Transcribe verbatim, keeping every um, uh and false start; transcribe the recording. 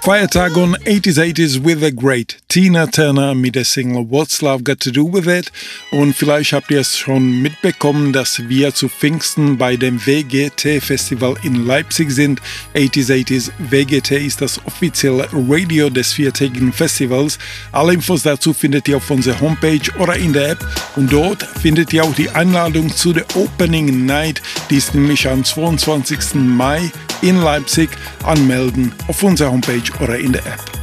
Feiertag on eighties eighties with the great Tina Turner mit der Single What's Love Got to Do With It. Und vielleicht habt ihr es schon mitbekommen, dass wir zu Pfingsten bei dem W G T-Festival in Leipzig sind. eighties eighties W G T ist das offizielle Radio des viertägigen Festivals. Alle Infos dazu findet ihr auf unserer Homepage oder in der App. Und dort findet ihr auch die Einladung zu der Opening Night. Die ist nämlich am zweiundzwanzigsten Mai in Leipzig. Anmelden auf unserer Homepage oder in der App.